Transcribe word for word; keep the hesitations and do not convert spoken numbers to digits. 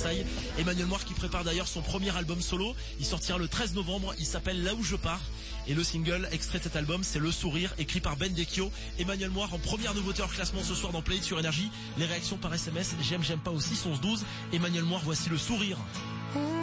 Versailles. Emmanuel Moir qui prépare d'ailleurs son premier album solo. Il sortira le treize novembre. Il s'appelle Là où je pars. Et le single extrait de cet album, c'est Le Sourire, écrit par Ben Decchio. Emmanuel Moir en première nouveauté hors classement ce soir dans Play It sur Énergie. Les réactions par S M S, j'aime, j'aime pas aussi, sont douze. Emmanuel Moir, voici Le Sourire.